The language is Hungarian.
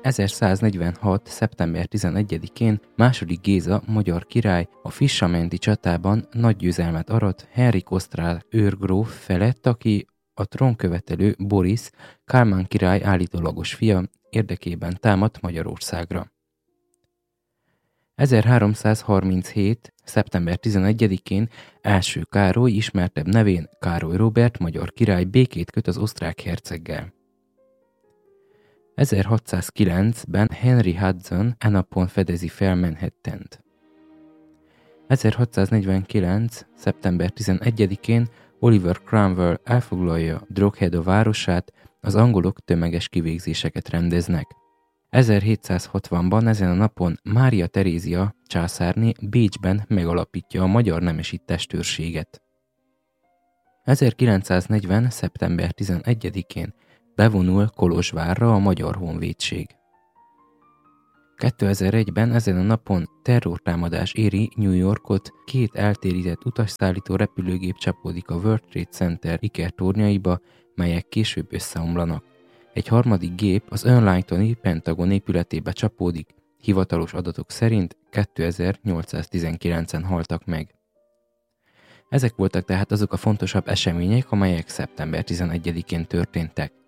1146. szeptember 11-én II. Géza magyar király a Fissamenti csatában nagy győzelmet arat Henrik osztrák őrgróf felett, aki a trónkövetelő Boris, Kálmán király állítólagos fia érdekében támadt Magyarországra. 1337. szeptember 11-én első Károly, ismertebb nevén Károly Róbert magyar király békét köt az osztrák herceggel. 1609-ben Henry Hudson e napon fedezi fel Manhattant. 1649. szeptember 11-én Oliver Cromwell elfoglalja Drogheda városát, az angolok tömeges kivégzéseket rendeznek. 1760-ban ezen a napon Mária Terézia császárné Bécsben megalapítja a magyar nemesi testőrséget. 1940. szeptember 11-én bevonul Kolozsvárra a Magyar Honvédség. 2001-ben ezen a napon terrortámadás éri New Yorkot, 2 eltérített utasszállító repülőgép csapódik a World Trade Center ikertornyaiba, melyek később összeomlanak. Egy harmadik gép az Arlingtoni Pentagon épületébe csapódik, hivatalos adatok szerint 2819-en haltak meg. Ezek voltak tehát azok a fontosabb események, amelyek szeptember 11-én történtek.